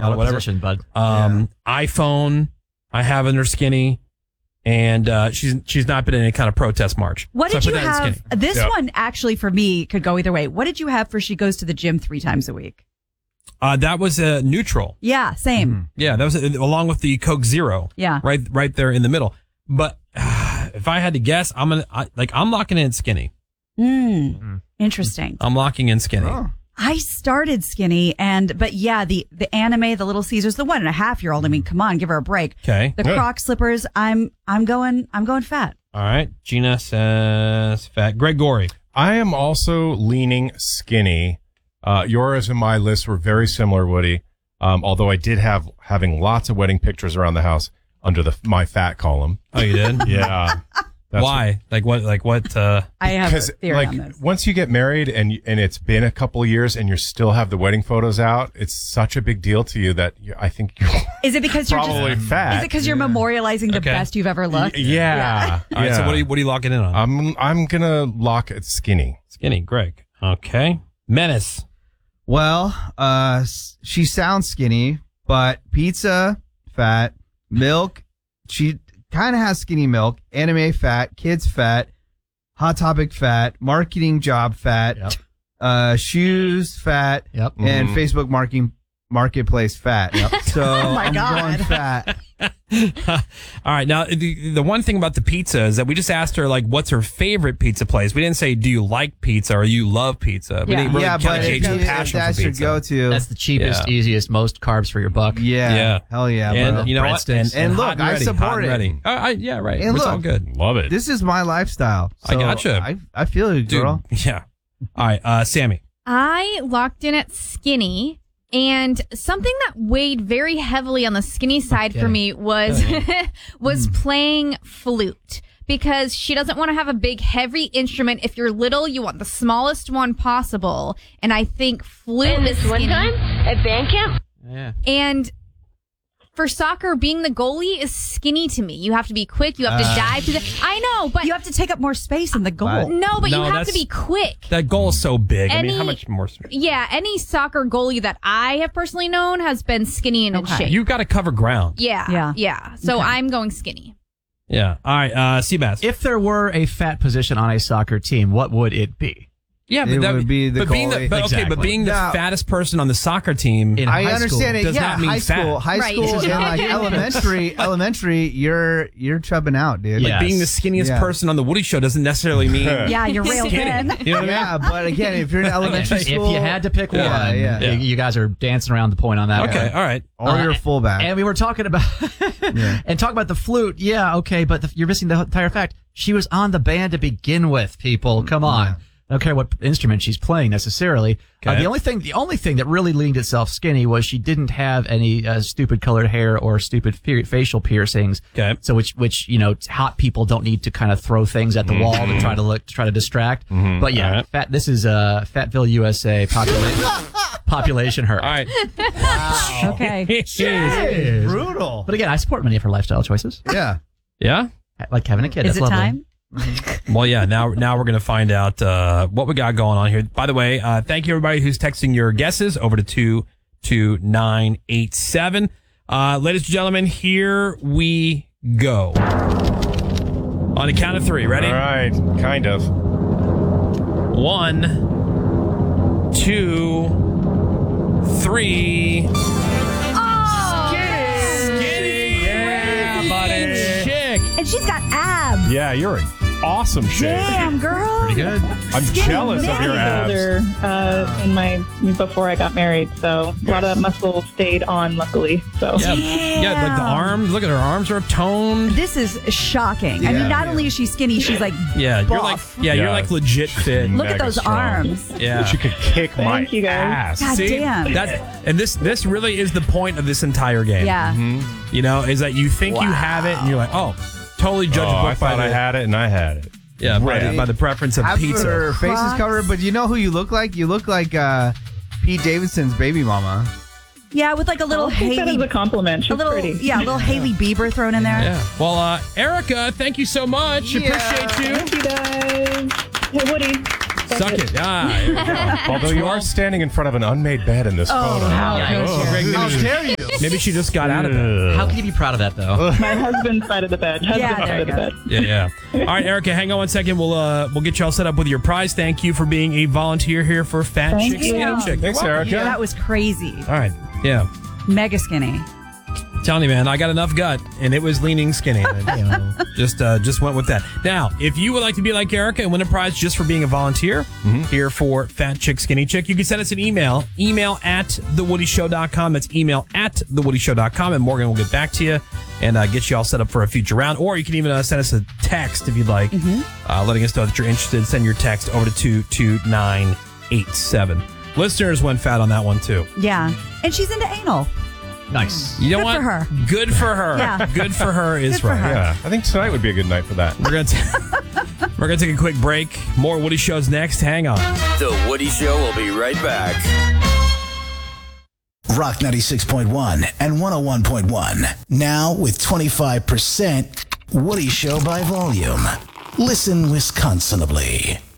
what whatever. Position, bud? iPhone, I have in her skinny. And she's not been in any kind of protest march. What So I did put you that in have? skinny. This one actually for me could go either way. What did you have for she goes to the gym 3 times a week? That was a neutral. Yeah, same. Mm-hmm. Yeah, that was along with the Coke Zero. Yeah, right there in the middle. But if I had to guess, I'm locking in skinny. Interesting. I'm locking in skinny. Oh. I started skinny, but yeah, the anime, the Little Caesars, the 1.5-year-old. I mean, come on, give her a break. Okay. The Croc slippers. I'm going fat. All right. Gina says fat. Gregory. I am also leaning skinny. Yours and my list were very similar, Woody. Although I did having lots of wedding pictures around the house under my fat column. Oh, you did? Yeah. Why? What? I have a theory on like this. once you get married and it's been a couple of years and you still have the wedding photos out, it's such a big deal to you that I think you're Is it because you're probably fat. Is it because you're memorializing the Okay. best you've ever looked? Yeah. All right. So what are you locking in on? I'm gonna lock it skinny. Skinny. Greg. Okay. Menace. Well, she sounds skinny, but pizza, fat, milk, she kind of has skinny milk, anime fat, kids fat, Hot Topic fat, marketing job fat, shoes fat, and Facebook marketplace fat. So I'm going fat. All right. Now, the one thing about the pizza is that we just asked her, like, what's her favorite pizza place? We didn't say, do you like pizza or you love pizza? We didn't really kind of gauge her passion for that's your pizza. go-to. That's the cheapest, easiest, most carbs for your buck. Yeah. Hell yeah, bro. And you know what? And look, I support it. Ready. Yeah, right. And It's look, all good. Love it. This is my lifestyle. I So gotcha. I feel you, girl. Dude, yeah. All right. Sammy. I locked in at skinny, and something that weighed very heavily on the skinny side for me was playing flute. Because she doesn't want to have a big, heavy instrument. If you're little, you want the smallest one possible. And I think flute is skinny. One time at band camp? Yeah. And for soccer, being the goalie is skinny to me. You have to be quick. You have to dive to the... I know, but... You have to take up more space in the goal. No, but No, you have to that's- be quick. That goal is so big. I mean, Any- how much more? Yeah, any soccer goalie that I have personally known has been skinny and in shape. You've got to cover ground. Yeah. So I'm going skinny. Yeah. All right. Seabass. If there were a fat position on a soccer team, what would it be? Yeah, but It that would be the but being goalie. but Exactly. being the Now- fattest person on the soccer team. In I high understand school, it. does Yeah, not mean high fat. school, high Right. school, and like elementary, you're chubbing out, dude. Yeah. Being the skinniest Yeah. person on the Woody Show doesn't necessarily mean Yeah, you're real skinny. thin. You know what I mean? Yeah, but again, if you're in elementary if school, you had to pick one, Yeah. you guys are dancing around the point on that. Okay. one. All right. or you're a fullback. And we were talking about and talking about the flute. Yeah, okay, but you're missing the entire fact. She was on the band to begin with. People, come on. I don't care what instrument she's playing necessarily. Okay. The only thing that really leaned itself skinny was she didn't have any stupid colored hair or stupid facial piercings. Okay. So which hot people don't need to kind of throw things at the wall to try to distract. But yeah, All right. fat. This is Fatville, USA population hurt. All right. Okay. Jeez. Brutal. But again, I support many of her lifestyle choices, Yeah. Yeah. like having a kid. Is That's it lovely. time? Well, yeah. Now we're gonna find out what we got going on here. By the way, thank you everybody who's texting your guesses over to 22987. Ladies and gentlemen, here we go. On the count of 3, ready? All right, kind of. 1, 2, 3. Skinny. Yeah, buddy. Chick. And she's got abs. Yeah, you're an awesome chick. Damn, girl. Pretty good. I'm jealous of your abs. Before I got married, so a lot of muscle stayed on, luckily. So Yeah, like the arms. Look at her arms are toned. This is shocking. I mean, not only is she skinny, she's like Yeah, buff. you're like legit fit. Look at Mega those strong. arms. Yeah. She could kick my Thank you, guys. ass. God See, damn. and this really is the point of this entire game. Yeah. You know, is that you think you have it and you're like, oh, totally judge a I book by thought I had it, and I had it. yeah, Right. by the preference of Half pizza. her face is Crocs. covered, but you know who you look like? You look like Pete Davidson's baby mama. Yeah, with like a little I'll take that as Haley, a compliment. She's a little pretty. a little Haley Bieber thrown in there. Yeah. Well, Erica, thank you so much. Yeah. Appreciate you. Thank you guys. Hey, Woody. Suck it. There you go. Although you are standing in front of an unmade bed in this photo. how Oh, Greg How News. dare you? Maybe she just got out of it. How can you be proud of that, though? My husband's side of the bed. Yeah. All right, Erica, hang on one second. We'll get you all set up with your prize. Thank you for being a volunteer here for Fat Chick Skinny Chick. Thanks, Erica. Yeah, that was crazy. All right. Yeah. Mega skinny. Telling you, man, I got enough gut, and it was leaning skinny. Just went with that. Now, if you would like to be like Erica and win a prize just for being a volunteer here for Fat Chick Skinny Chick, you can send us an email at thewoodyshow.com. That's email at thewoodyshow.com, and Morgan will get back to you and get you all set up for a future round. Or you can even send us a text if you'd like, letting us know that you're interested. Send your text over to 22987. Listeners went fat on that one, too. Yeah. And she's into anal. Nice. You know Good what? for her. Good for her. Yeah. Good for her is Good for right. her. Yeah, I think tonight would be a good night for that. We're gonna take a quick break. More Woody Shows next. Hang on. The Woody Show will be right back. Rock 96.1 and 101.1. Now with 25% Woody Show by volume. Listen Wisconsinably.